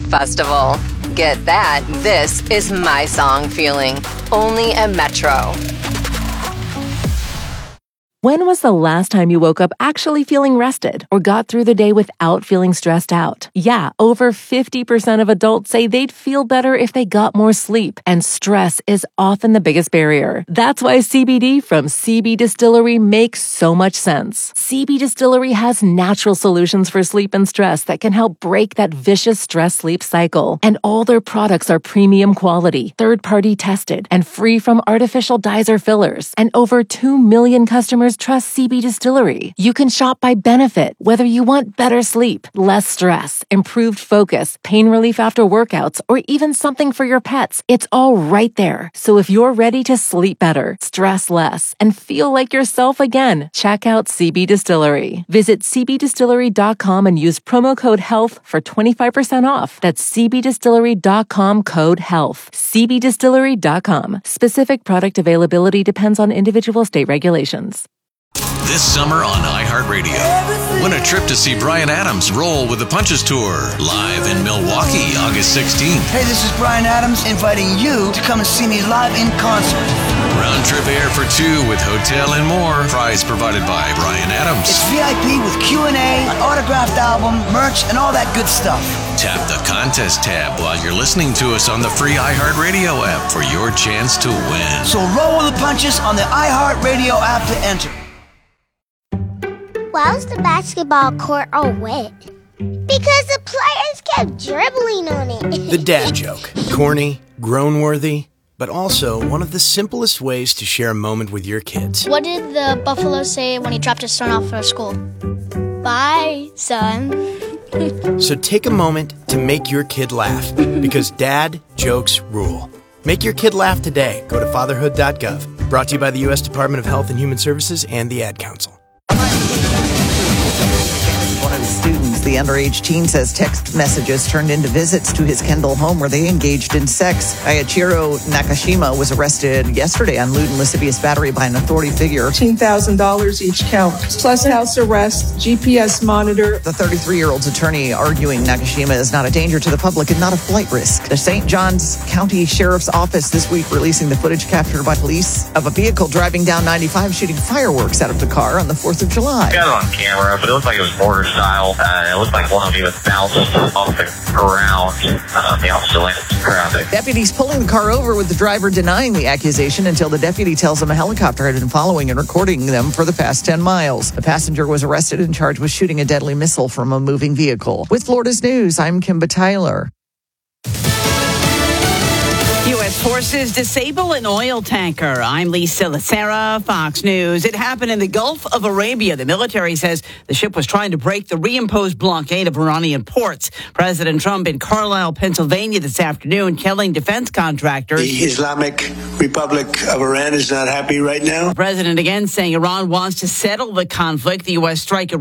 Festival. Get that. This is My Song Feeling. Only at Metro. When was the last time you woke up actually feeling rested or got through the day without feeling stressed out? Yeah, over 50% of adults say they'd feel better if they got more sleep, and stress is often the biggest barrier. That's why CBD from CB Distillery makes so much sense. CB Distillery has natural solutions for sleep and stress that can help break that vicious stress-sleep cycle. And all their products are premium quality, third-party tested, and free from artificial dyes or fillers. And over 2 million customers trust CB Distillery. You can shop by benefit, whether you want better sleep, less stress, improved focus, pain relief after workouts, or even something for your pets. It's all right there. So if you're ready to sleep better, stress less, and feel like yourself again, check out CB Distillery. Visit cbdistillery.com and use promo code HEALTH for 25% off. That's cbdistillery.com, code HEALTH. cbdistillery.com. Specific product availability depends on individual state regulations. This summer on iHeartRadio, win a trip to see Bryan Adams roll with the Punches Tour, live in Milwaukee, August 16th. Hey, this is Bryan Adams inviting you to come and see me live in concert. Round-trip air for two with hotel and more. Prize provided by Bryan Adams. It's VIP with Q&A, an autographed album, merch, and all that good stuff. Tap the contest tab while you're listening to us on the free iHeartRadio app for your chance to win. So roll with the punches on the iHeartRadio app to enter. Why was the basketball court all wet? Because the players kept dribbling on it. The dad joke. Corny, groan-worthy, but also one of the simplest ways to share a moment with your kids. What did the buffalo say when he dropped his son off for school? Bye, son. So take a moment to make your kid laugh, because dad jokes rule. Make your kid laugh today. Go to fatherhood.gov. Brought to you by the U.S. Department of Health and Human Services and the Ad Council. One of his students, the underage teen, says text messages turned into visits to his Kendall home where they engaged in sex. Ayachiro Nakashima was arrested yesterday on lewd and lascivious battery by an authority figure. $15,000 each count, plus house arrest, GPS monitor. The 33-year-old's attorney arguing Nakashima is not a danger to the public and not a flight risk. The St. Johns County Sheriff's Office this week releasing the footage captured by police of a vehicle driving down 95 shooting fireworks out of the car on the 4th of July. Got it on camera, but it looked like it was mortar style. It looked like one of you bounced off the ground the opposite lane of traffic. Deputies pulling the car over with the driver denying the accusation until the deputy tells him a helicopter had been following and recording them for the past 10 miles. The passenger was arrested and charged with shooting a deadly missile from a moving vehicle. With Florida's News, I'm Kimba Tyler. U.S. forces disable an oil tanker. I'm Lisa Lacera, Fox News. It happened in the Gulf of Arabia. The military says the ship was trying to break the reimposed blockade of Iranian ports. President Trump in Carlisle, Pennsylvania this afternoon telling defense contractors. The Islamic Republic of Iran is not happy right now. The president again saying Iran wants to settle the conflict. The U.S.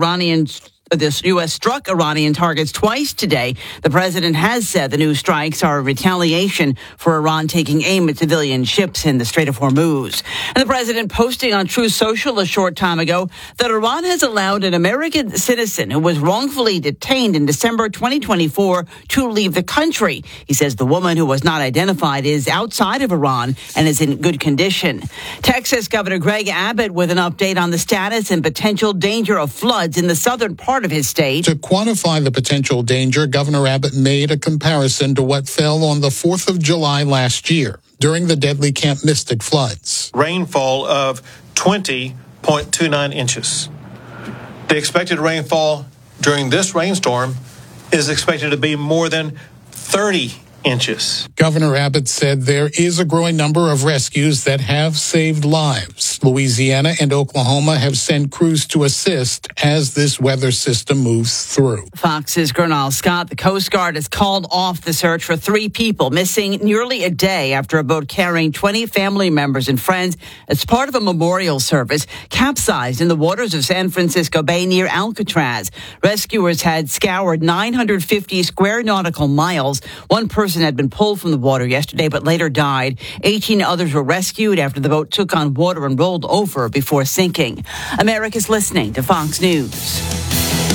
struck Iranian targets twice today. The president has said the new strikes are a retaliation for Iran taking aim at civilian ships in the Strait of Hormuz. And the president posting on Truth Social a short time ago that Iran has allowed an American citizen who was wrongfully detained in December 2024 to leave the country. He says the woman who was not identified is outside of Iran and is in good condition. Texas Governor Greg Abbott with an update on the status and potential danger of floods in the southern part of his state. To quantify the potential danger, Governor Abbott made a comparison to what fell on the 4th of July last year during the deadly Camp Mystic floods. Rainfall of 20.29 inches. The expected rainfall during this rainstorm is expected to be more than 30 inches. Governor Abbott said there is a growing number of rescues that have saved lives. Louisiana and Oklahoma have sent crews to assist as this weather system moves through. Fox's Gernal Scott, the Coast Guard has called off the search for 3 people missing nearly a day after a boat carrying 20 family members and friends as part of a memorial service capsized in the waters of San Francisco Bay near Alcatraz. Rescuers had scoured 950 square nautical miles. One person had been pulled from the water yesterday but later died. 18 others were rescued after the boat took on water and rolled over before sinking. America's listening to Fox News.